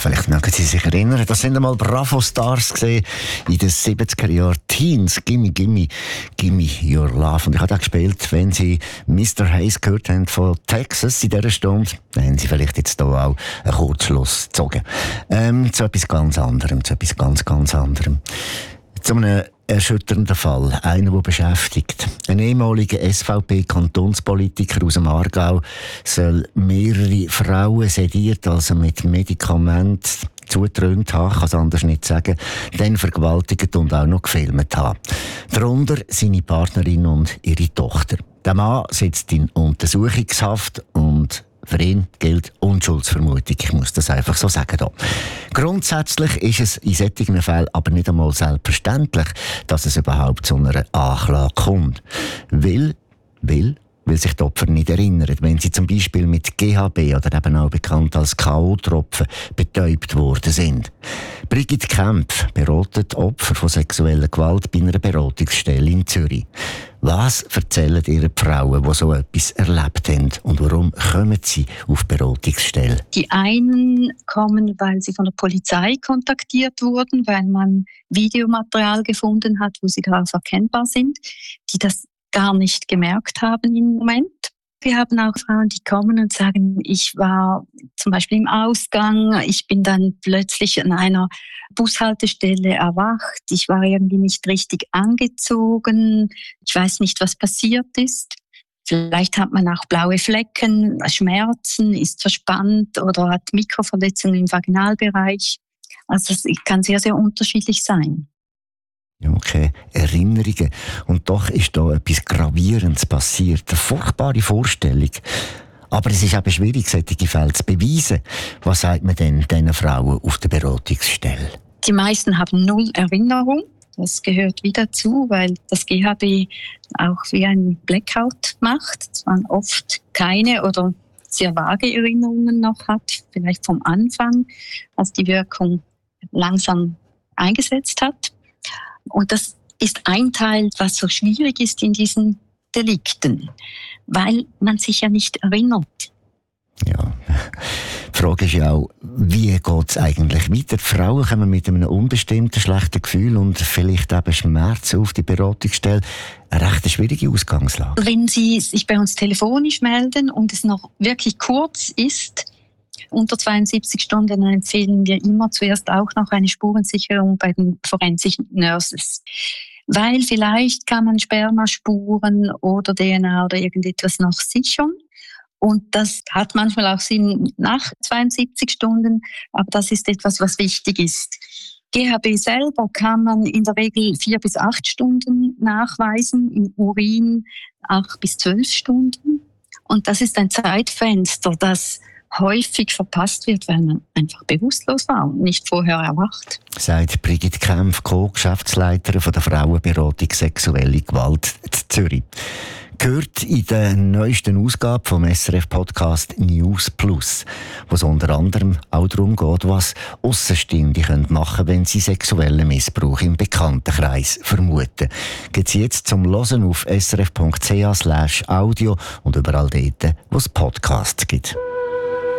vielleicht mögen Sie sich erinnern, das sind einmal Bravo-Stars gesehen in den 70er Jahren. Teens, Gimme, Gimme, Gimme Your Love. Und ich habe auch gespielt, wenn Sie Mr. Hayes gehört haben von Texas in dieser Stunde, dann haben Sie vielleicht jetzt hier auch einen Kurzschluss gezogen. Zu etwas ganz anderem, zu etwas ganz anderem. Zu einem erschütternden Fall. Einer, der beschäftigt. Ein ehemaliger SVP-Kantonspolitiker aus dem Aargau soll mehrere Frauen sediert, also mit Medikamenten zugetrönt haben, kann es anders nicht sagen, dann vergewaltigt und auch noch gefilmt haben. Darunter seine Partnerin und ihre Tochter. Der Mann sitzt in Untersuchungshaft und für ihn gilt Unschuldsvermutung. Ich muss das einfach so sagen. Hier. Grundsätzlich ist es in solchen Fällen aber nicht einmal selbstverständlich, dass es überhaupt zu einer Anklage kommt. Weil sich die Opfer nicht erinnern, wenn sie zum Beispiel mit GHB oder eben auch bekannt als K.O.-Tropfen betäubt worden sind. Brigitte Kempf beratet Opfer von sexueller Gewalt bei einer Beratungsstelle in Zürich. Was erzählen Ihre Frauen, die so etwas erlebt haben, und warum kommen sie auf die Beratungsstelle? Die einen kommen, weil sie von der Polizei kontaktiert wurden, weil man Videomaterial gefunden hat, wo sie darauf erkennbar sind, die das gar nicht gemerkt haben im Moment. Wir haben auch Frauen, die kommen und sagen, ich war zum Beispiel im Ausgang, ich bin dann plötzlich an einer Bushaltestelle erwacht, ich war irgendwie nicht richtig angezogen, ich weiß nicht, was passiert ist. Vielleicht hat man auch blaue Flecken, Schmerzen, ist verspannt oder hat Mikroverletzungen im Vaginalbereich. Also es kann sehr, sehr unterschiedlich sein. Okay, Erinnerungen. Und doch ist da etwas Gravierendes passiert. Eine furchtbare Vorstellung. Aber es ist eben schwierig, solche Fälle zu beweisen. Was sagt man denn diesen Frauen auf der Beratungsstelle? Die meisten haben null Erinnerung. Das gehört wieder dazu, weil das GHB auch wie ein Blackout macht. Dass man oft keine oder sehr vage Erinnerungen noch hat. Vielleicht vom Anfang, als die Wirkung langsam eingesetzt hat. Und das ist ein Teil, was so schwierig ist in diesen Delikten, weil man sich ja nicht erinnert. Ja, die Frage ist ja auch, wie geht es eigentlich weiter? Die Frauen kommen mit einem unbestimmten schlechten Gefühl und vielleicht eben Schmerzen auf die Beratungsstelle. Eine recht schwierige Ausgangslage. Wenn Sie sich bei uns telefonisch melden und es noch wirklich kurz ist, unter 72 Stunden, dann empfehlen wir immer zuerst auch noch eine Spurensicherung bei den Forensic Nurses. Weil vielleicht kann man Spermaspuren oder DNA oder irgendetwas noch sichern. Und das hat manchmal auch Sinn nach 72 Stunden, aber das ist etwas, was wichtig ist. GHB selber kann man in der Regel 4 bis 8 Stunden nachweisen, im Urin 8 bis 12 Stunden. Und das ist ein Zeitfenster, das häufig verpasst wird, weil man einfach bewusstlos war und nicht vorher erwacht. Sagt Brigitte Kempf, Co-Geschäftsleiterin von der Frauenberatung Sexuelle Gewalt in Zürich. Gehört in der neuesten Ausgabe vom SRF-Podcast News Plus, wo es unter anderem auch darum geht, was Aussenstehende machen können, wenn sie sexuellen Missbrauch im Bekanntenkreis vermuten. Gibt es jetzt zum Hören auf srf.ch/audio und überall dort, wo es Podcasts gibt.